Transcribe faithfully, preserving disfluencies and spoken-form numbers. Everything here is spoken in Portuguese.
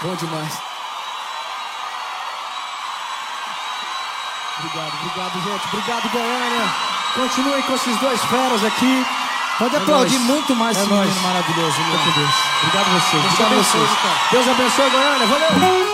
Bom demais. Obrigado, obrigado, gente. Obrigado, Goiânia. Continuem com esses dois feras aqui. Pode é aplaudir nóis. muito mais é esse nóis. menino maravilhoso. Obrigado a vocês. Deus Obrigado a abençoe, vocês. cara. Deus abençoe, Goiânia. Valeu.